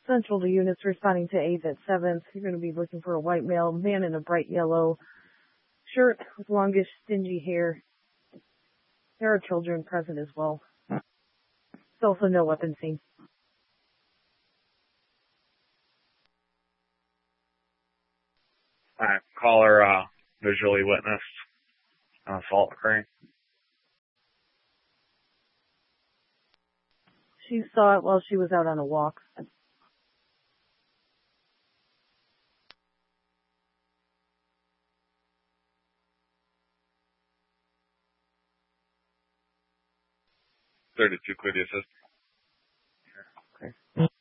Central to units responding to 8th at 7th. You're going to be looking for a white male, man in a bright yellow shirt with longish, stingy hair. There are children present as well. There's also no weapon seen. Caller visually witnessed an assault occurring. She saw it while she was out on a walk. Thirty-two, could you assist? Okay.